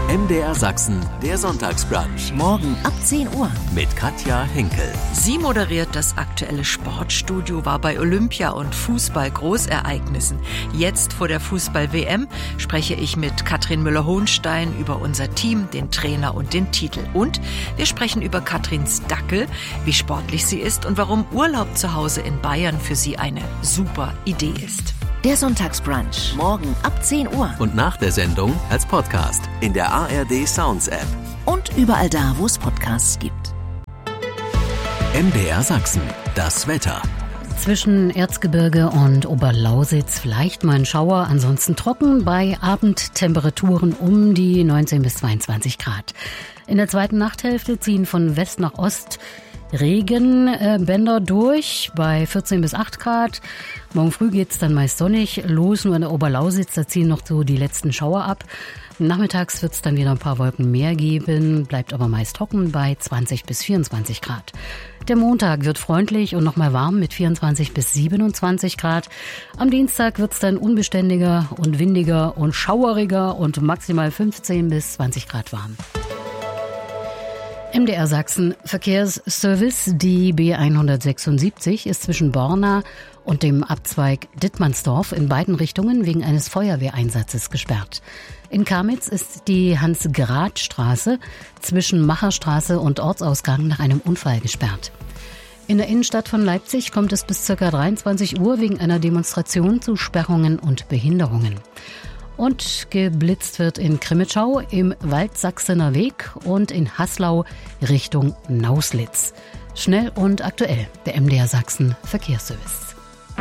MDR Sachsen, der Sonntagsbrunch. Morgen ab 10 Uhr. Mit Katja Henkel. Sie moderiert das aktuelle Sportstudio, war bei Olympia und Fußball-Großereignissen. Jetzt vor der Fußball-WM spreche ich mit Katrin Müller-Hohenstein über unser Team, den Trainer und den Titel. Und wir sprechen über Katrins Dackel, wie sportlich sie ist und warum Urlaub zu Hause in Bayern für sie eine super Idee ist. Der Sonntagsbrunch. Morgen ab 10 Uhr. Und nach der Sendung als Podcast in der ARD Sounds App. Und überall da, wo es Podcasts gibt. MDR Sachsen. Das Wetter. Zwischen Erzgebirge und Oberlausitz vielleicht mal ein Schauer, ansonsten trocken bei Abendtemperaturen um die 19 bis 22 Grad. In der zweiten Nachthälfte ziehen von West nach Ost Regenbänder durch bei 14 bis 8 Grad. Morgen früh geht's dann meist sonnig los, nur in der Oberlausitz, da ziehen noch so die letzten Schauer ab. Nachmittags wird's dann wieder ein paar Wolken mehr geben, bleibt aber meist trocken bei 20 bis 24 Grad. Der Montag wird freundlich und nochmal warm mit 24 bis 27 Grad. Am Dienstag wird's dann unbeständiger und windiger und schaueriger und maximal 15 bis 20 Grad warm. MDR Sachsen Verkehrsservice. Die B176 ist zwischen Borna und dem Abzweig Dittmannsdorf in beiden Richtungen wegen eines Feuerwehreinsatzes gesperrt. In Kamitz ist die Hans-Gerath-Straße zwischen Macherstraße und Ortsausgang nach einem Unfall gesperrt. In der Innenstadt von Leipzig kommt es bis ca. 23 Uhr wegen einer Demonstration zu Sperrungen und Behinderungen. Und geblitzt wird in Krimitschau im Waldsachsener Weg und in Haslau Richtung Nauslitz. Schnell und aktuell, der MDR Sachsen Verkehrsservice.